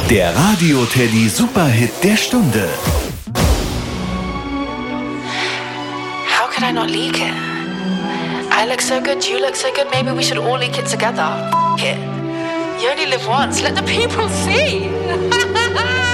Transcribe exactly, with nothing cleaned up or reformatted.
Der Radio Teddy Superhit der Stunde. How could I not leak it? I look so good, you look so good, maybe we should all leak it together. F it. You only live once, let the people see.